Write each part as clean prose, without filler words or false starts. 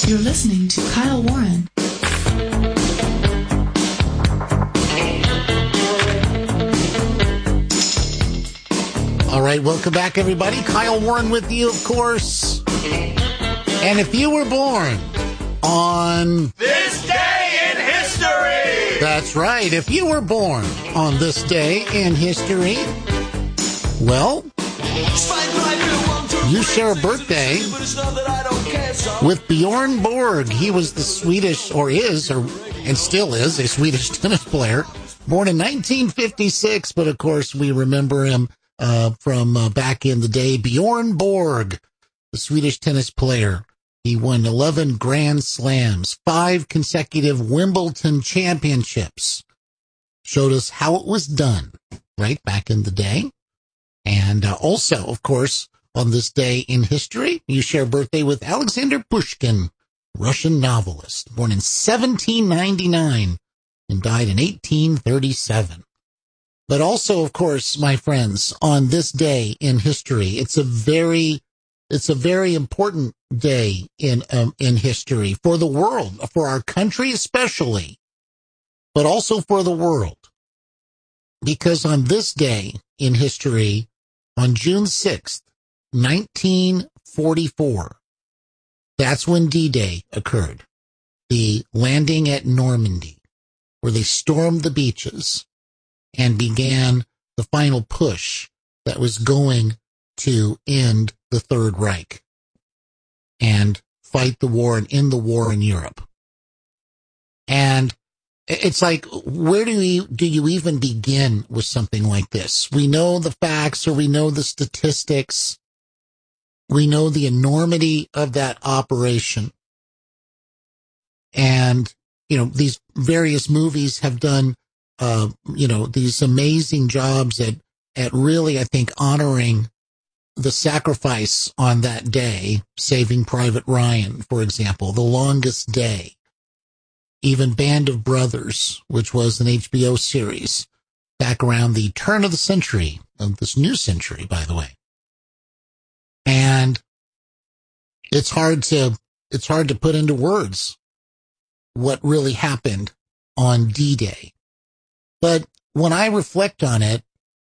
You're listening to Kyle Warren. All right, welcome back, everybody. Kyle Warren with you, of course. And if you were born on this day in history, that's right. If you were born on this day in history, well, you share a birthday with Bjorn Borg. He was the Swedish, and still is, a Swedish tennis player, born in 1956. But of course, we remember him from back in the day. Bjorn Borg, the Swedish tennis player. He won 11 Grand Slams, 5 consecutive Wimbledon championships. Showed us how it was done, right, back in the day. And also, of course, on this day in history, you share a birthday with Alexander Pushkin, Russian novelist, born in 1799 and died in 1837. But also, of course, my friends, on this day in history, it's a very important day in history for the world, for our country especially, but also for the world. Because on this day in history, on June 6th, 1944, that's when D-Day occurred. The landing at Normandy, where they stormed the beaches and began the final push that was going to end the Third Reich and fight the war and end the war in Europe. And it's like, where do you even begin with something like this? We know the facts, or we know the statistics. We know the enormity of that operation. And, these various movies have done, these amazing jobs at really, I think, honoring the sacrifice on that day. Saving Private Ryan, for example, The Longest Day. Even Band of Brothers, which was an HBO series back around the turn of the century, of this new century, by the way. And it's hard to put into words what really happened on D-Day. But when I reflect on it,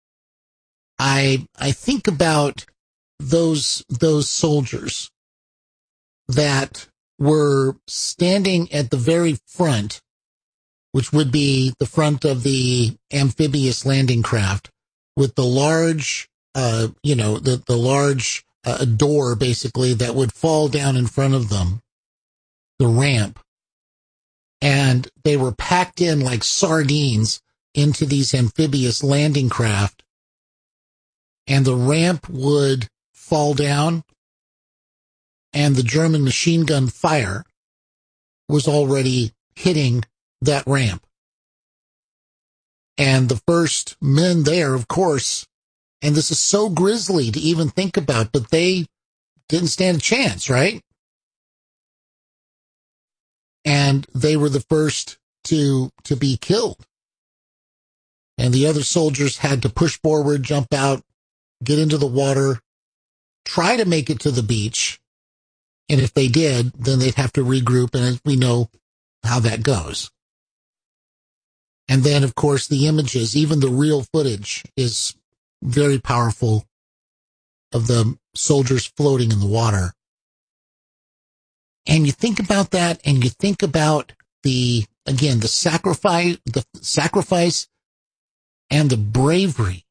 I think about those soldiers that were standing at the very front, which would be the front of the amphibious landing craft, with the large, the large door, basically, that would fall down in front of them, the ramp. And they were packed in like sardines into these amphibious landing craft. And the ramp would fall down, and the German machine gun fire was already hitting that ramp. And the first men there, of course, and this is so grisly to even think about, but they didn't stand a chance, right? And they were the first to be killed. And the other soldiers had to push forward, jump out, get into the water, try to make it to the beach. And if they did, then they'd have to regroup, and we know how that goes. And then, of course, the images, even the real footage, is very powerful of the soldiers floating in the water. And you think about that, and you think about the sacrifice and the bravery.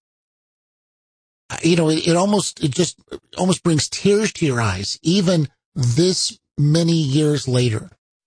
It just almost brings tears to your eyes, even this many years later,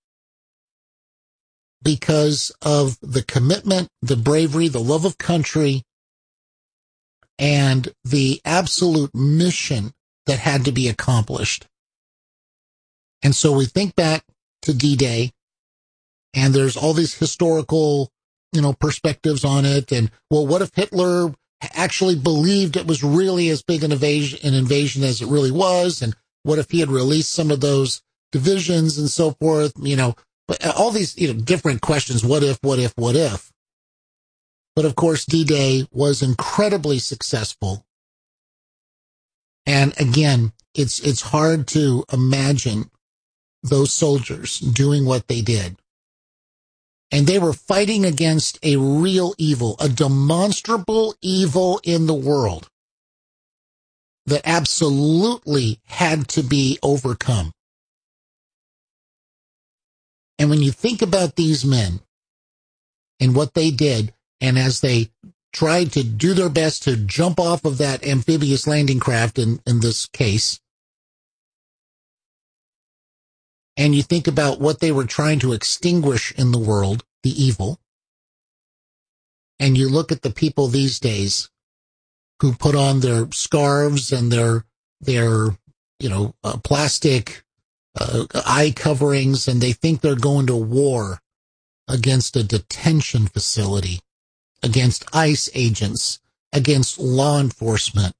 because of the commitment, the bravery, the love of country, and the absolute mission that had to be accomplished. And so we think back to D-Day, and there's all these historical, perspectives on it. And, well, what if Hitler actually believed it was really as big an invasion as it really was? And what if he had released some of those divisions and so forth? But all these, different questions. What if? But of course, D-Day was incredibly successful. And again, it's hard to imagine those soldiers doing what they did. And they were fighting against a real evil, a demonstrable evil in the world that absolutely had to be overcome. And when you think about these men and what they did, and as they tried to do their best to jump off of that amphibious landing craft in this case, and you think about what they were trying to extinguish in the world, the evil, and you look at the people these days who put on their scarves and their plastic eye coverings, and they think they're going to war against a detention facility, against ICE agents, against law enforcement.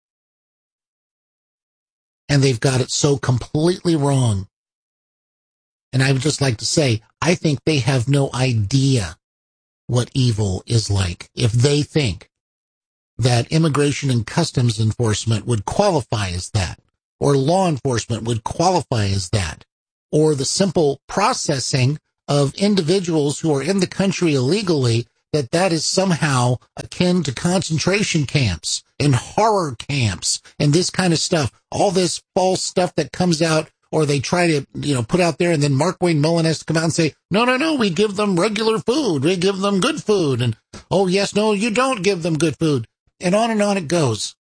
And they've got it so completely wrong. And I would just like to say, I think they have no idea what evil is like if they think that immigration and customs enforcement would qualify as that, or law enforcement would qualify as that, or the simple processing of individuals who are in the country illegally, that is somehow akin to concentration camps and horror camps and this kind of stuff. All this false stuff that comes out, or they try to, put out there, and then Mark Wayne Mullen has to come out and say, no, we give them regular food. We give them good food. And, oh, yes, no, you don't give them good food. And on it goes.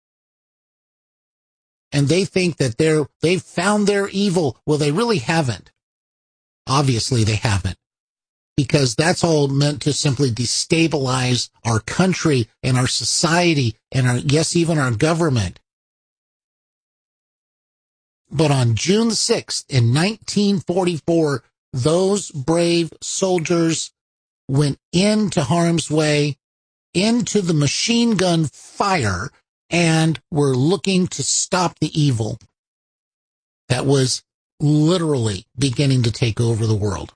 And they think that they've found their evil. Well, they really haven't. Obviously, they haven't. Because that's all meant to simply destabilize our country and our society and even our government. But on June 6th in 1944, those brave soldiers went into harm's way, into the machine gun fire, and were looking to stop the evil that was literally beginning to take over the world.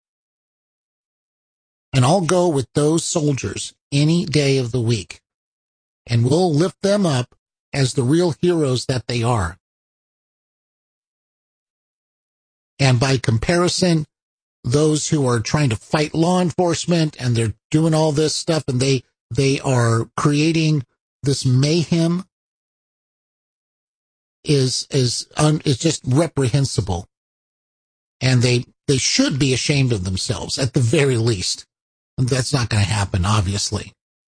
And I'll go with those soldiers any day of the week, and we'll lift them up as the real heroes that they are. And by comparison, those who are trying to fight law enforcement and they're doing all this stuff and they are creating this mayhem is just reprehensible. And they should be ashamed of themselves at the very least. And that's not going to happen, obviously.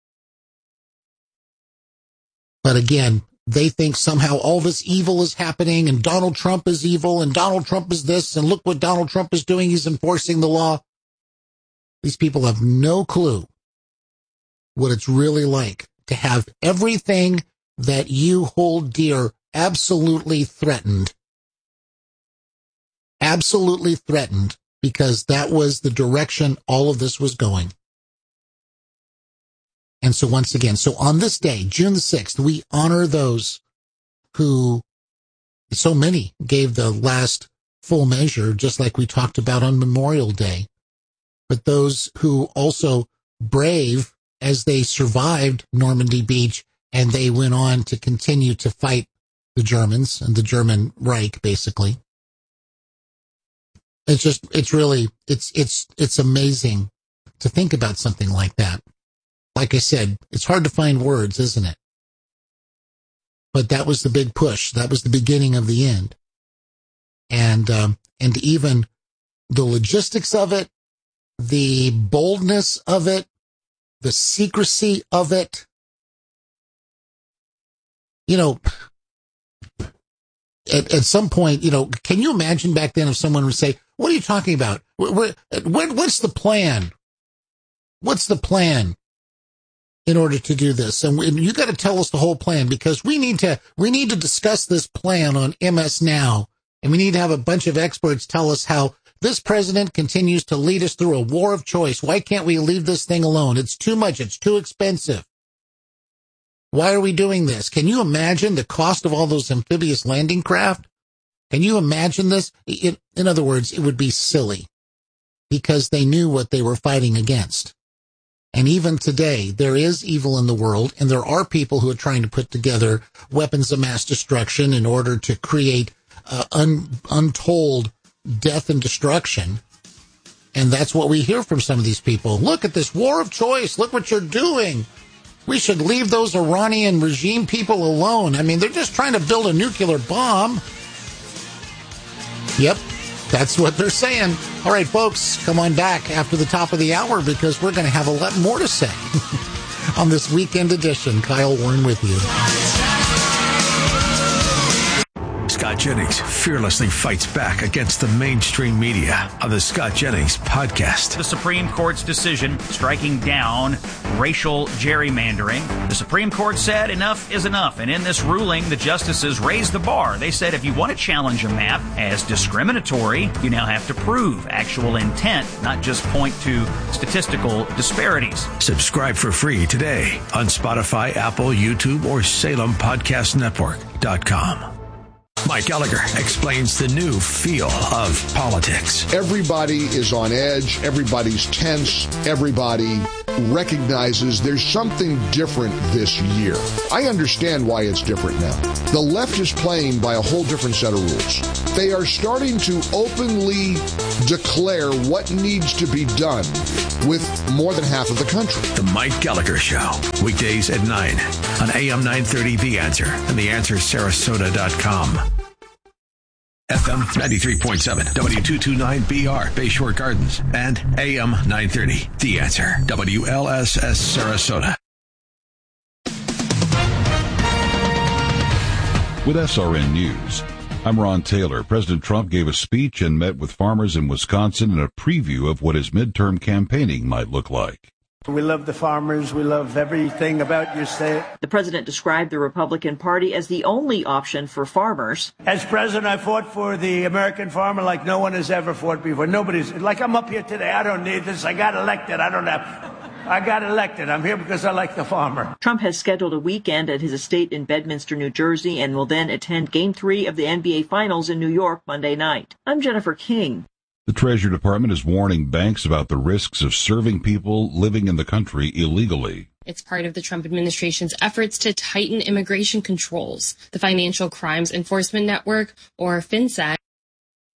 But again, they think somehow all this evil is happening and Donald Trump is evil and Donald Trump is this and look what Donald Trump is doing. He's enforcing the law. These people have no clue what it's really like to have everything that you hold dear absolutely threatened. Absolutely threatened, because that was the direction all of this was going. And so once again, so on this day, June the 6th, we honor those who, so many gave the last full measure, just like we talked about on Memorial Day. But those who also brave as they survived Normandy Beach, and they went on to continue to fight the Germans and the German Reich, basically. It's amazing to think about something like that. Like I said, it's hard to find words, isn't it? But that was the big push. That was the beginning of the end. And even the logistics of it, the boldness of it, the secrecy of it. At some point, can you imagine back then if someone would say, what are you talking about? What's the plan? What's the plan in order to do this? And you got to tell us the whole plan, because we need to discuss this plan on MS Now. And we need to have a bunch of experts tell us how this president continues to lead us through a war of choice. Why can't we leave this thing alone? It's too much. It's too expensive. Why are we doing this? Can you imagine the cost of all those amphibious landing craft? Can you imagine this? In other words, it would be silly, because they knew what they were fighting against. And even today, there is evil in the world, and there are people who are trying to put together weapons of mass destruction in order to create untold death and destruction. And that's what we hear from some of these people. Look at this war of choice. Look what you're doing. We should leave those Iranian regime people alone. I mean, they're just trying to build a nuclear bomb. Yep, that's what they're saying. All right, folks, come on back after the top of the hour because we're going to have a lot more to say on this weekend edition. Kyle Warren with you. Scott Jennings fearlessly fights back against the mainstream media on the Scott Jennings podcast. The Supreme Court's decision striking down racial gerrymandering. The Supreme Court said enough is enough. And in this ruling, the justices raised the bar. They said if you want to challenge a map as discriminatory, you now have to prove actual intent, not just point to statistical disparities. Subscribe for free today on Spotify, Apple, YouTube, or SalemPodcastNetwork.com. Mike Gallagher explains the new feel of politics. Everybody is on edge. Everybody's tense. Everybody recognizes there's something different this year. I understand why it's different now. The left is playing by a whole different set of rules. They are starting to openly declare what needs to be done with more than half of the country. The Mike Gallagher Show, weekdays at 9 on AM 930 The Answer and TheAnswerSarasota.com. FM 93.7, W229BR, Bayshore Gardens, and AM 930, The Answer, WLSS Sarasota. With SRN News, I'm Ron Taylor. President Trump gave a speech and met with farmers in Wisconsin in a preview of what his midterm campaigning might look like. We love the farmers. We love everything about your state. The president described the Republican Party as the only option for farmers. As president, I fought for the American farmer like no one has ever fought before. Nobody's, like I'm up here today. I don't need this. I got elected. I got elected. I'm here because I like the farmer. Trump has scheduled a weekend at his estate in Bedminster, New Jersey, and will then attend Game 3 of the NBA Finals in New York Monday night. I'm Jennifer King. The Treasury Department is warning banks about the risks of serving people living in the country illegally. It's part of the Trump administration's efforts to tighten immigration controls. The Financial Crimes Enforcement Network, or FinCEN,